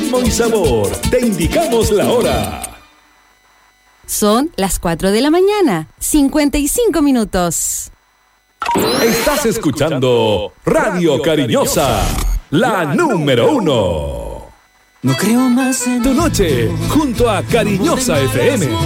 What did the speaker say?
ritmo y sabor. Te indicamos la hora. Son las 4 de la mañana, 55 minutos. Estás escuchando Radio Cariñosa, la número 1. No creo más en Tu noche junto a Cariñosa FM.